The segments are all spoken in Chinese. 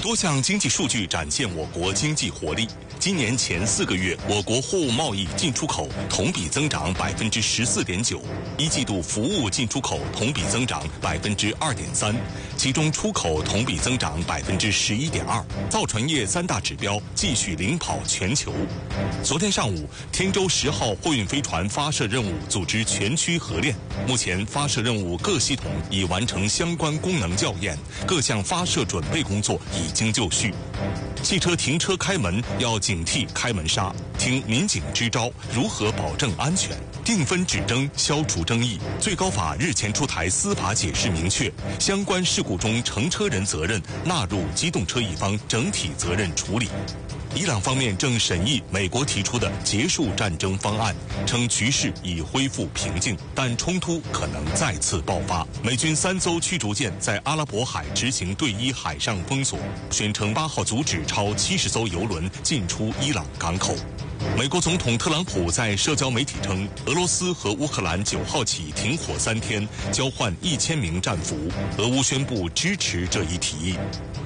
多项经济数据展现我国经济活力。今年前4个月，我国货物贸易进出口同比增长14.9%，一季度服务进出口同比增长2.3%，其中出口同比增长11.2%。造船业3大指标继续领跑全球。昨天上午，天舟10号货运飞船发射任务组织全区合练，目前发射任务各系统已完成相关功能校验，各项发射准备工作已经就绪。汽车停车开门要警惕开门杀，听民警支招，如何保证安全？定分指征，消除争议。最高法日前出台司法解释，明确相关事故中乘车人责任纳入机动车一方整体责任处理。伊朗方面正审议美国提出的结束战争方案，称局势已恢复平静，但冲突可能再次爆发。美军3艘驱逐舰在阿拉伯海执行对伊海上封锁，宣称8号阻止超70艘油轮进出伊朗港口。美国总统特朗普在社交媒体称，俄罗斯和乌克兰9号起停火3天，交换1000名战俘。俄乌宣布支持这一提议。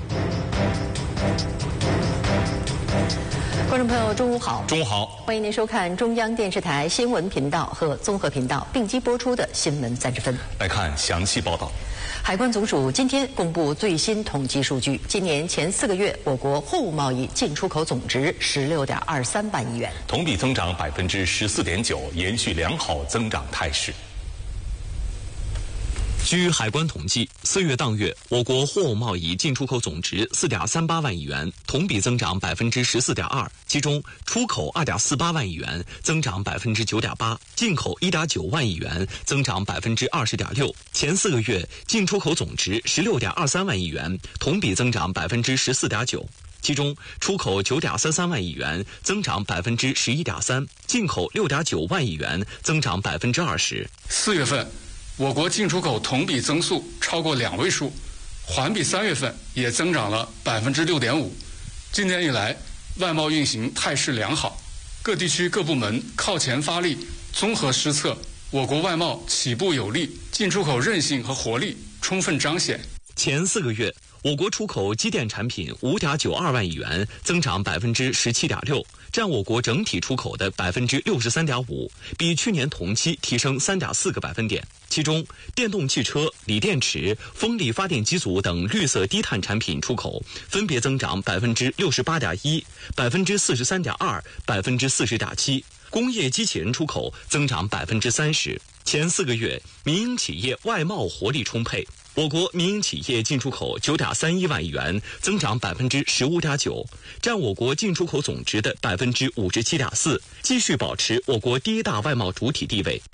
观众朋友，中午好！ 中午好， 欢迎您收看中央电视台新闻频道和综合频道并机播出的新闻30分。 来看详细报道。 海关总署今天公布最新统计数据，今年前4个月，我国货物贸易进出口总值16.23万亿元， 同比增长14.9%，延续良好增长态势。 据海关统计，4月当月，我国货物贸易进出口总值4.38万亿元，同比增长14.2%，其中出口2.48万亿元，增长9.8%，进口1.9万亿元，增长20.6%。前4个月，进出口总值16.23万亿元，同比增长14.9%。其中，出口9.33万亿元，增长11.3%，进口6.9万亿元，增长20%。 4月份，我国进出口同比增速超过2位数，环比3月份也增长了6.5%。今年以来，外贸运行态势良好，各地区各部门靠前发力，综合施策，我国外贸起步有力，进出口韧性和活力充分彰显。 前4个月，我国出口机电产品5.92万亿元，增长17.6%，占我国整体出口的63.5%，比去年同期提升3.4个百分点。其中，电动汽车、锂电池、风力发电机组等绿色低碳产品出口分别增长68.1%、43.2%、40.7%，工业机器人出口增长30%。前4个月，民营企业外贸活力充沛。我国民营企业进出口9.31万亿元，增长15.9%，占我国进出口总值的57.4%，继续保持我国第1大外贸主体地位。